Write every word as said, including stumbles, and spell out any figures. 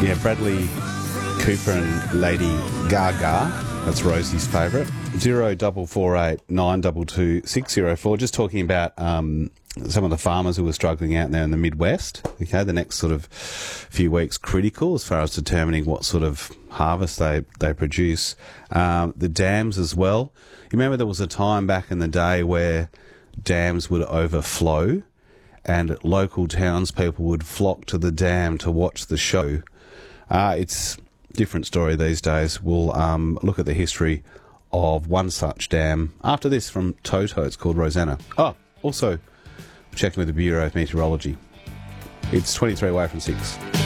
Yeah, Bradley Cooper and Lady Gaga. That's Rosie's favourite. Zero double four eight nine double two six zero four. Just talking about um, some of the farmers who were struggling out there in the Midwest. Okay, the next sort of few weeks critical as far as determining what sort of harvest they they produce. Um, the dams as well. You remember there was a time back in the day where dams would overflow, and local townspeople would flock to the dam to watch the show. Uh, it's a different story these days. We'll um, look at the history of one such dam after this from Toto. It's called Rosanna. Oh, also checking with the Bureau of Meteorology. It's twenty-three away from six.